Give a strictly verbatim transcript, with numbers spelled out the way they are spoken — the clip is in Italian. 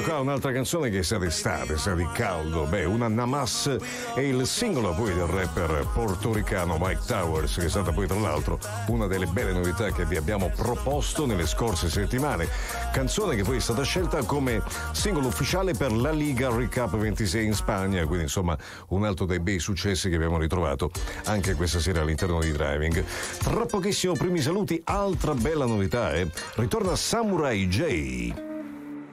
qua un'altra canzone che sa d'estate, sa di caldo. Beh, una Namas è il singolo poi del rapper portoricano Mike Towers, che è stata poi tra l'altro una delle belle novità che vi abbiamo proposto nelle scorse settimane. Canzone che poi è stata scelta come singolo ufficiale per la Liga Recap ventisei in Spagna, quindi insomma un altro dei bei successi che abbiamo ritrovato anche questa sera all'interno di Driving. Tra pochissimo primi saluti, altra bella novità, eh? Ritorna Samurai J.